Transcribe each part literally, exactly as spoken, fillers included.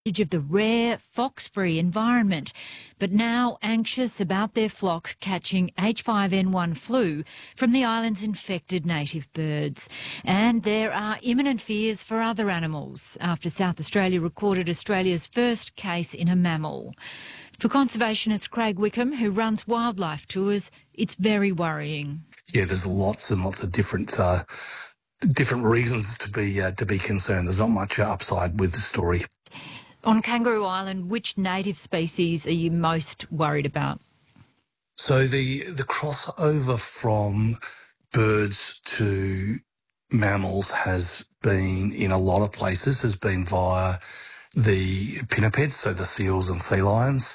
of the rare fox-free environment, but now anxious about their flock catching H five N one flu from the island's infected native birds. And there are imminent fears for other animals after South Australia recorded Australia's first case in a mammal. For conservationist Craig Wickham, who runs wildlife tours, it's very worrying. Yeah, there's lots and lots of different uh, different reasons to be uh, to be concerned. There's not much upside with the story. On Kangaroo Island, which native species are you most worried about? So the the crossover from birds to mammals has been in a lot of places, has been via the pinnipeds, so the seals and sea lions.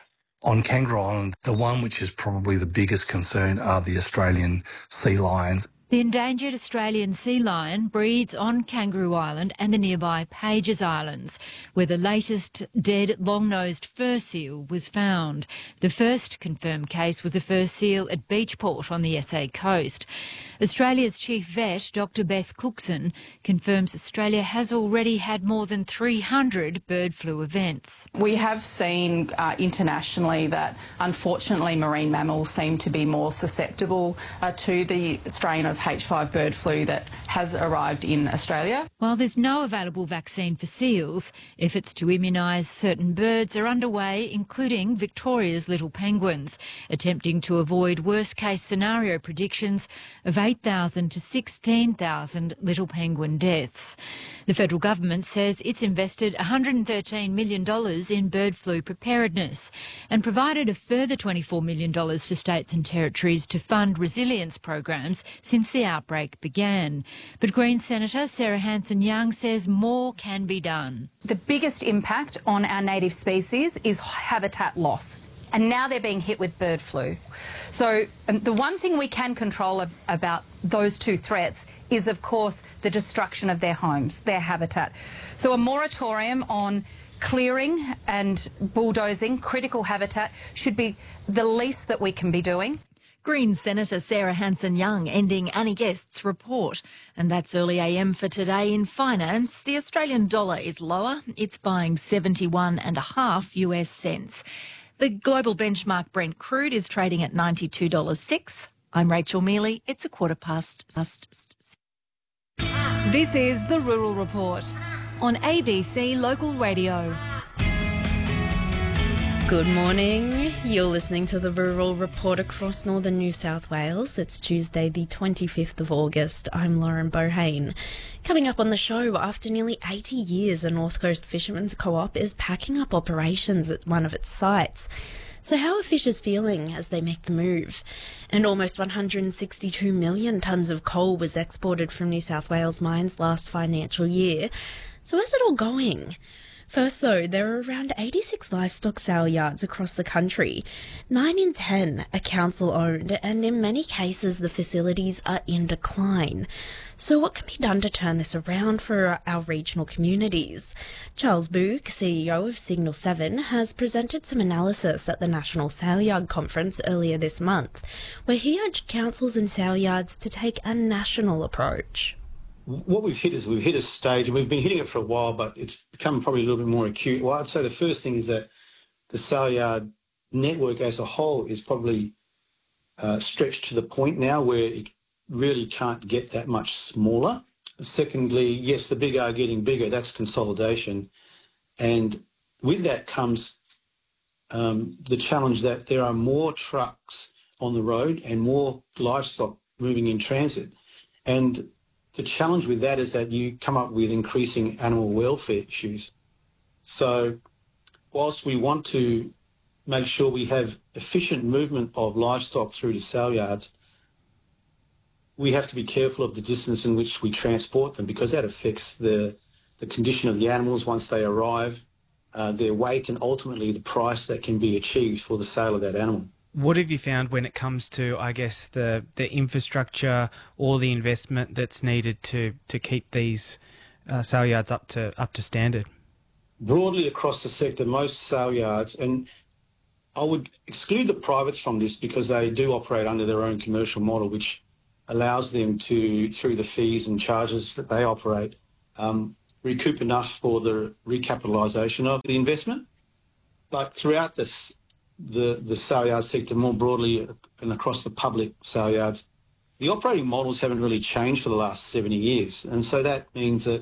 On Kangaroo Island, the one which is probably the biggest concern are the Australian sea lions. The endangered Australian sea lion breeds on Kangaroo Island and the nearby Pages Islands, where the latest dead long-nosed fur seal was found. The first confirmed case was a fur seal at Beachport on the S A coast. Australia's chief vet, Doctor Beth Cookson, confirms Australia has already had more than three hundred bird flu events. We have seen uh, internationally that, unfortunately, marine mammals seem to be more susceptible uh, to the strain of H five bird flu that has arrived in Australia. While there's no available vaccine for seals, efforts to immunise certain birds are underway, including Victoria's little penguins, attempting to avoid worst-case scenario predictions of eight thousand to sixteen thousand little penguin deaths. The federal government says it's invested one hundred thirteen million dollars in bird flu preparedness and provided a further twenty-four million dollars to states and territories to fund resilience programs since the outbreak began. But Greens Senator Sarah Hanson-Young says more can be done. The biggest impact on our native species is habitat loss. And now they're being hit with bird flu. So um, the one thing we can control ab about those two threats is, of course, the destruction of their homes, their habitat. So a moratorium on clearing and bulldozing critical habitat should be the least that we can be doing. Greens Senator Sarah Hanson-Young ending Annie Guest's report. And that's early A M for today in finance. The Australian dollar is lower. It's buying seventy-one and a half US cents. The global benchmark Brent crude is trading at ninety-two dollars and six cents. I'm Rachel Mealy. It's a quarter past. This is the Rural Report on A B C Local Radio. Good morning. You're listening to the Rural Report across northern New South Wales. It's Tuesday the twenty-fifth of August. I'm Lauren Bohane. Coming up on the show, after nearly eighty years, a North Coast Fishermen's Co-op is packing up operations at one of its sites. So how are fishers feeling as they make the move? And almost one hundred sixty-two million tonnes of coal was exported from New South Wales mines last financial year. So how's it all going? First, though, there are around eighty-six livestock sale yards across the country. Nine in ten are council-owned, and in many cases the facilities are in decline. So what can be done to turn this around for our regional communities? Charles Book, C E O of Signal seven, has presented some analysis at the National Sale Yard Conference earlier this month, where he urged councils and sale yards to take a national approach. What we've hit is we've hit a stage, and we've been hitting it for a while, but it's become probably a little bit more acute. Well, I'd say the first thing is that the sale yard network as a whole is probably uh, stretched to the point now where it really can't get that much smaller. Secondly, yes, the big are getting bigger. That's consolidation. And with that comes um, the challenge that there are more trucks on the road and more livestock moving in transit. And the challenge with that is that you come up with increasing animal welfare issues. So whilst we want to make sure we have efficient movement of livestock through to sale yards, we have to be careful of the distance in which we transport them, because that affects the, the condition of the animals once they arrive, uh, their weight, and ultimately the price that can be achieved for the sale of that animal. What have you found when it comes to, I guess, the, the infrastructure or the investment that's needed to, to keep these uh, sale yards up to up to standard? Broadly across the sector, most sale yards, and I would exclude the privates from this because they do operate under their own commercial model, which allows them to, through the fees and charges that they operate, um, recoup enough for the recapitalisation of the investment. But throughout this, the, the sale yard sector more broadly and across the public sale yards, the operating models haven't really changed for the last seventy years. And so that means that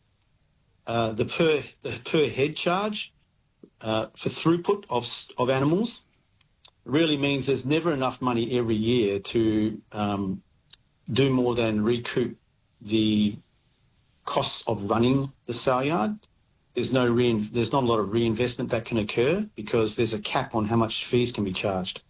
uh, the, per, the per head charge uh, for throughput of, of animals really means there's never enough money every year to um, do more than recoup the costs of running the sale yard. There's no rein, there's not a lot of reinvestment that can occur because there's a cap on how much fees can be charged.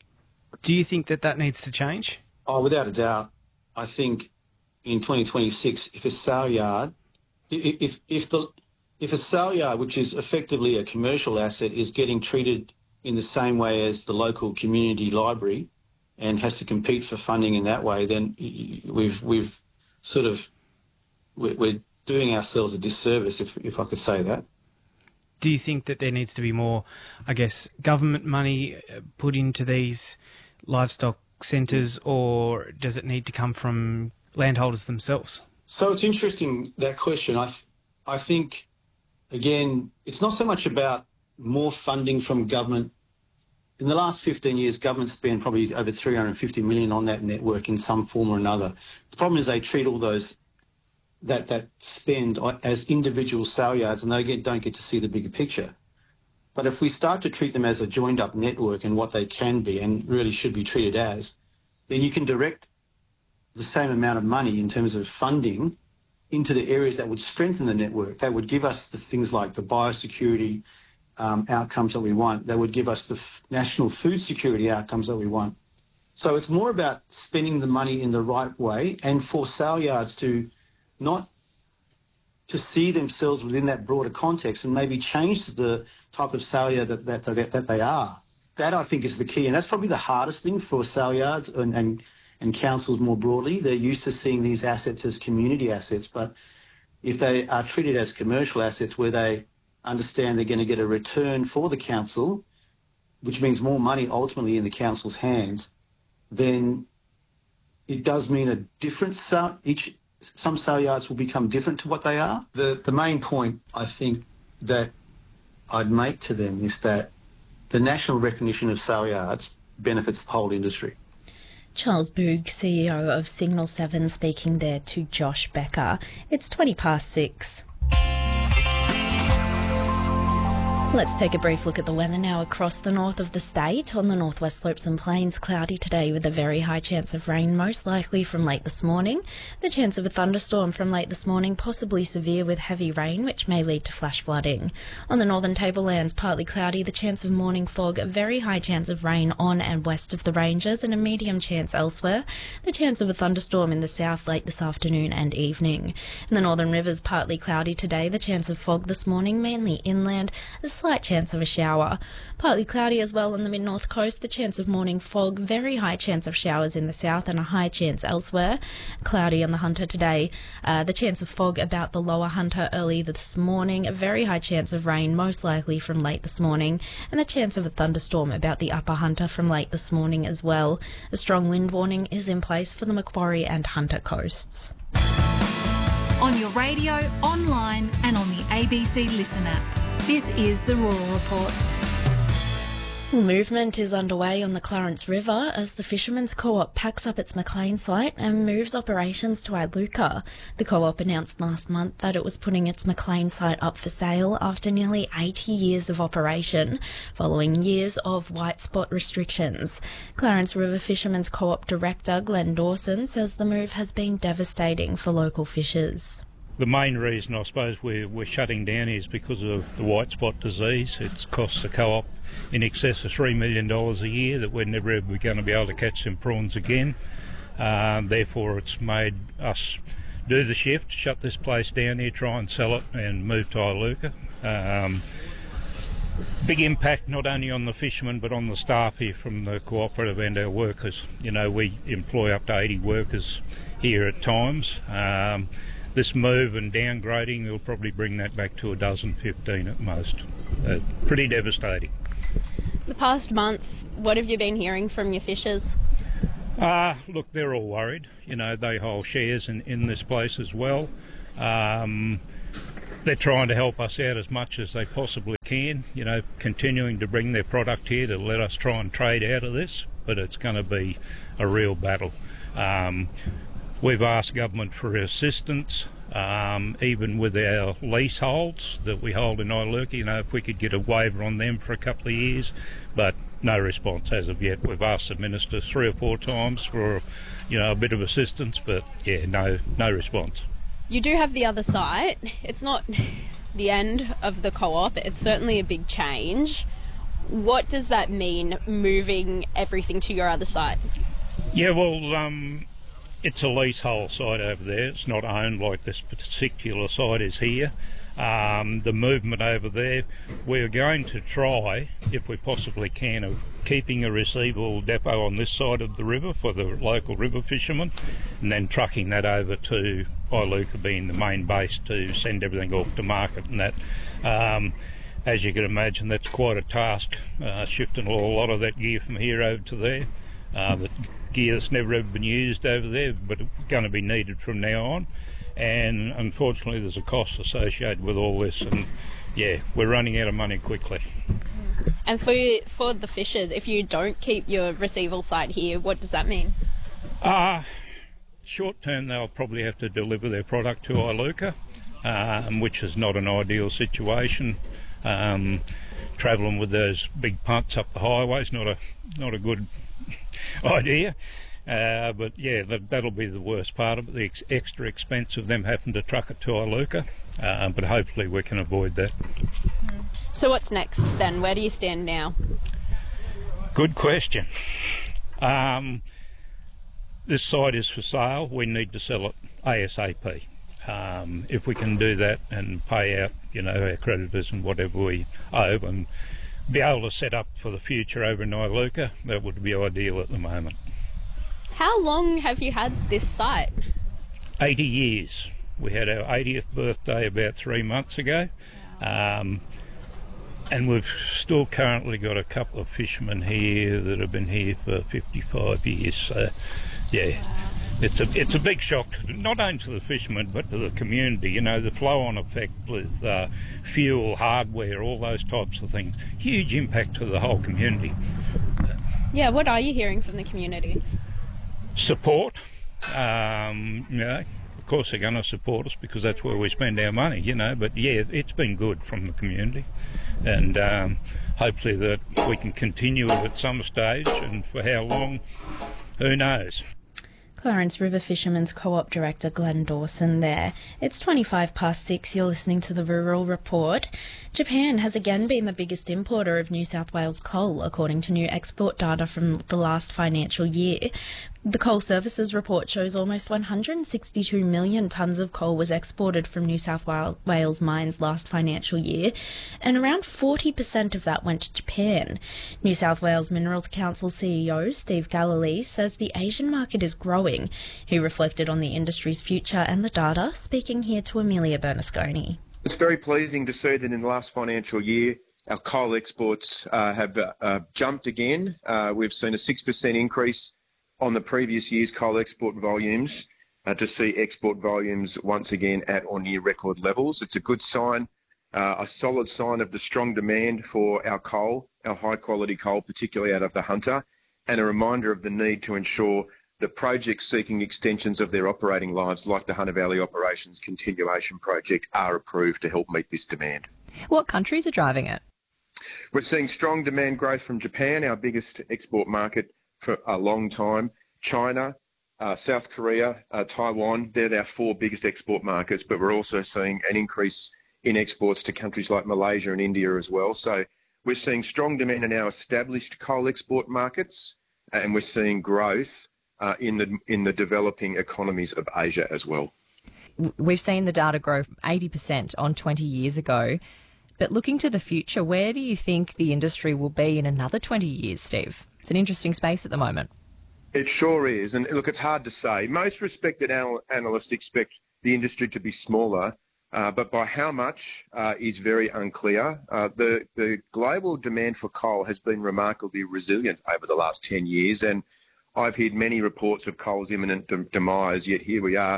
Do you think that that needs to change? Oh, without a doubt. I think in twenty twenty-six, if a sale yard, if if the if a sale yard, which is effectively a commercial asset, is getting treated in the same way as the local community library and has to compete for funding in that way, then we've we've sort of we're doing ourselves a disservice, if if I could say that. Do you think that there needs to be more, I guess, government money put into these livestock centres, or does it need to come from landholders themselves? So it's interesting, that question. I th- I think, again, it's not so much about more funding from government. In the last fifteen years, government spent probably over three hundred fifty million dollars on that network in some form or another. The problem is they treat all those that that spend as individual sale yards, and they get, don't get to see the bigger picture. But if we start to treat them as a joined-up network and what they can be and really should be treated as, then you can direct the same amount of money in terms of funding into the areas that would strengthen the network, that would give us the things like the biosecurity um, outcomes that we want, that would give us the f- national food security outcomes that we want. So it's more about spending the money in the right way and for sale yards to not to see themselves within that broader context and maybe change the type of sale yard that, that, that, that they are. That, I think, is the key. And that's probably the hardest thing for sale yards and, and, and councils more broadly. They're used to seeing these assets as community assets, but if they are treated as commercial assets where they understand they're going to get a return for the council, which means more money ultimately in the council's hands, then it does mean a different sale. Each Some sale yards will become different to what they are. The the main point, I think, that I'd make to them is that the national recognition of sale yards benefits the whole industry. Charles Boog, C E O of Signal seven, speaking there to Josh Becker. It's twenty past six. Let's take a brief look at the weather now across the north of the state. On the northwest slopes and plains, cloudy today with a very high chance of rain, most likely from late this morning. The chance of a thunderstorm from late this morning, possibly severe with heavy rain, which may lead to flash flooding. On the northern tablelands, partly cloudy, the chance of morning fog, a very high chance of rain on and west of the ranges, and a medium chance elsewhere. The chance of a thunderstorm in the south late this afternoon and evening. In the northern rivers, partly cloudy today, the chance of fog this morning, mainly inland, a slight chance of a shower. Partly cloudy as well on the mid-north coast, the chance of morning fog, very high chance of showers in the south and a high chance elsewhere. Cloudy on the Hunter today, uh, the chance of fog about the lower Hunter early this morning, a very high chance of rain, most likely from late this morning, and the chance of a thunderstorm about the upper Hunter from late this morning as well. A strong wind warning is in place for the Macquarie and Hunter coasts. On your radio, online and on the A B C Listen app. This is the Rural Report. Movement is underway on the Clarence River as the Fishermen's Co-op packs up its Maclean site and moves operations to Iluka. The Co-op announced last month that it was putting its Maclean site up for sale after nearly eighty years of operation, following years of white spot restrictions. Clarence River Fishermen's Co-op Director Glenn Dawson says the move has been devastating for local fishers. The main reason, I suppose, we're, we're shutting down is because of the white spot disease. It's cost the co-op in excess of three million dollars a year that we're never ever going to be able to catch some prawns again. Um, therefore, it's made us do the shift, shut this place down here, try and sell it and move to Iluka. Um, big impact not only on the fishermen but on the staff here from the cooperative and our workers. You know, we employ up to eighty workers here at times. Um, This move and downgrading will probably bring that back to a dozen, fifteen at most. Uh, pretty devastating. The past months, what have you been hearing from your fishers? Uh, look, they're all worried. You know, they hold shares in, in this place as well. Um, they're trying to help us out as much as they possibly can, you know, continuing to bring their product here to let us try and trade out of this, but it's going to be a real battle. Um, we've asked government for assistance, um, even with our leaseholds that we hold in Iluka, you know, if we could get a waiver on them for a couple of years, but no response as of yet. We've asked the minister three or four times for, you know, a bit of assistance, but yeah, no, no response. You do have the other site. It's not the end of the co-op. It's certainly a big change. What does that mean, moving everything to your other site? Yeah, well, um, it's a leasehold site over there. It's not owned like this particular site is here. Um, the movement over there, we're going to try, if we possibly can, of keeping a receivable depot on this side of the river for the local river fishermen, and then trucking that over to Iluka being the main base to send everything off to market and that. Um, as you can imagine, that's quite a task, uh, shifting a lot of that gear from here over to there. Uh, the gear that's never ever been used over there, but it's going to be needed from now on. And unfortunately there's a cost associated with all this, and yeah, we're running out of money quickly. And for for the fishers, if you don't keep your receival site here, what does that mean? Uh, short term they'll probably have to deliver their product to Iluka, um, which is not an ideal situation. Um, travelling with those big punts up the highway is not a, not a good idea. Uh, but yeah, that, that'll be the worst part of it, the ex extra expense of them having to truck it to Iluka, uh, but hopefully we can avoid that. So what's next then? Where do you stand now? Good question. Um, this site is for sale. We need to sell it ASAP. Um, if we can do that and pay out, you know, our creditors and whatever we owe and be able to set up for the future over in Iluka, that would be ideal at the moment. How long have you had this site? eighty years. We had our eightieth birthday about three months ago. Um, and we've still currently got a couple of fishermen here that have been here for fifty-five years. So, yeah, it's a, it's a big shock, not only to the fishermen, but to the community. You know, the flow-on effect with uh, fuel, hardware, all those types of things. Huge impact to the whole community. Yeah, what are you hearing from the community? Support. Um, you know, of course they're going to support us because that's where we spend our money, you know, but yeah, it's been good from the community, and um, hopefully that we can continue it at some stage, and for how long, who knows. Clarence River Fishermen's Co-op Director Glenn Dawson there. It's twenty-five past six, you're listening to the Rural Report. Japan has again been the biggest importer of New South Wales coal, according to new export data from the last financial year. The Coal Services report shows almost one hundred sixty-two million tonnes of coal was exported from New South Wales mines last financial year, and around forty percent of that went to Japan. New South Wales Minerals Council C E O Steve Galilee says the Asian market is growing. He reflected on the industry's future and the data, speaking here to Amelia Bernasconi. It's very pleasing to see that in the last financial year our coal exports uh, have uh, jumped again. Uh, we've seen a six percent increase on the previous year's coal export volumes, uh, to see export volumes once again at or near record levels. It's a good sign, uh, a solid sign of the strong demand for our coal, our high quality coal, particularly out of the Hunter, and a reminder of the need to ensure that projects seeking extensions of their operating lives, like the Hunter Valley Operations Continuation Project, are approved to help meet this demand. What countries are driving it? We're seeing strong demand growth from Japan, our biggest export market for a long time. China, uh, South Korea, uh, Taiwan, they're our four biggest export markets, but we're also seeing an increase in exports to countries like Malaysia and India as well. So we're seeing strong demand in our established coal export markets, and we're seeing growth uh, in the in the developing economies of Asia as well. We've seen the data grow eighty percent on twenty years ago. But looking to the future, where do you think the industry will be in another twenty years, Steve? It's an interesting space at the moment. It sure is. And look, it's hard to say. Most respected anal analysts expect the industry to be smaller, uh, but by how much uh, is very unclear. Uh, the, the global demand for coal has been remarkably resilient over the last ten years, and I've heard many reports of coal's imminent de demise, yet here we are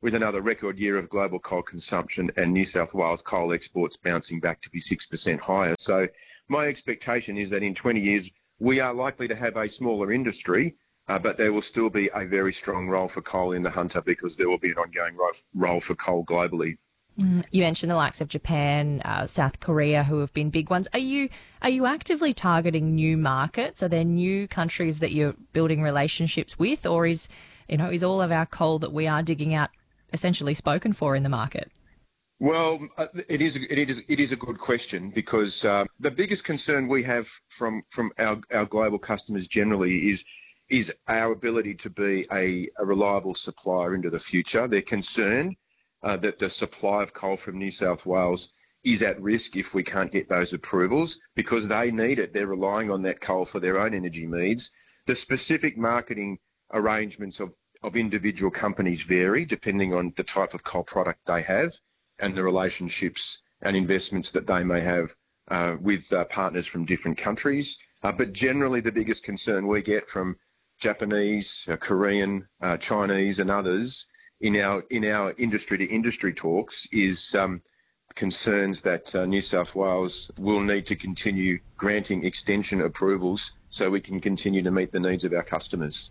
with another record year of global coal consumption and New South Wales coal exports bouncing back to be six percent higher. So my expectation is that in twenty years, we are likely to have a smaller industry, uh, but there will still be a very strong role for coal in the Hunter because there will be an ongoing ro- role for coal globally. Mm, you mentioned the likes of Japan, uh, South Korea, who have been big ones. Are you are you actively targeting new markets? Are there new countries that you're building relationships with, or is you know is all of our coal that we are digging out essentially spoken for in the market? Well, it is it is it is a good question because uh, the biggest concern we have from from our, our global customers generally is is our ability to be a, a reliable supplier into the future. They're concerned uh, that the supply of coal from New South Wales is at risk if we can't get those approvals because they need it. They're relying on that coal for their own energy needs. The specific marketing arrangements of of individual companies vary depending on the type of coal product they have and the relationships and investments that they may have uh, with uh, partners from different countries. Uh, but generally the biggest concern we get from Japanese, uh, Korean, uh, Chinese and others in our in our industry-to-industry talks is um, concerns that uh, New South Wales will need to continue granting extension approvals so we can continue to meet the needs of our customers.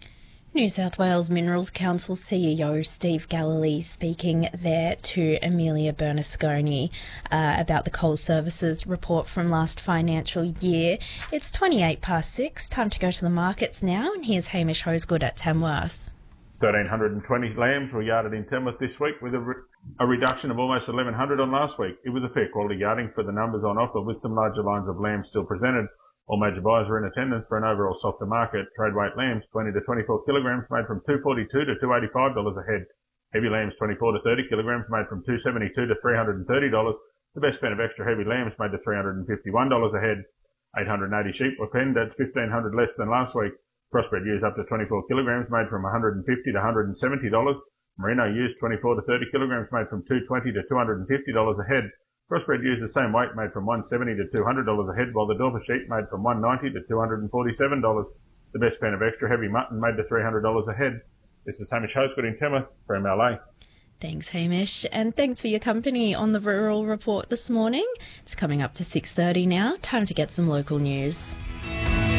New South Wales Minerals Council C E O Steve Galilee speaking there to Amelia Bernasconi uh, about the coal services report from last financial year. It's twenty-eight past six, time to go to the markets now, and here's Hamish Hosegood at Tamworth. one thousand three hundred twenty lambs were yarded in Tamworth this week with a, re- a reduction of almost eleven hundred on last week. It was a fair quality yarding for the numbers on offer with some larger lines of lambs still presented. All major buyers are in attendance for an overall softer market. Trade weight lambs twenty to twenty-four kilograms made from two forty-two to two eighty-five dollars a head. Heavy lambs twenty-four to thirty kilograms made from two seventy-two to three hundred thirty dollars. The best pen of extra heavy lambs made to three hundred fifty-one dollars a head. eight hundred eighty sheep were penned at fifteen hundred less than last week. Crossbred ewes up to twenty-four kilograms made from one hundred fifty to one hundred seventy dollars. Merino ewes twenty-four to thirty kilograms made from two twenty to two hundred fifty dollars a head. Crossbred ewes the same weight made from one seventy to two hundred dollars a head, while the Dorper sheep made from one ninety to two hundred forty-seven dollars. The best pen of extra heavy mutton made to three hundred dollars a head. This is Hamish Hosegood in Tamworth for M L A. Thanks, Hamish, and thanks for your company on the Rural Report this morning. It's coming up to six thirty now. Time to get some local news.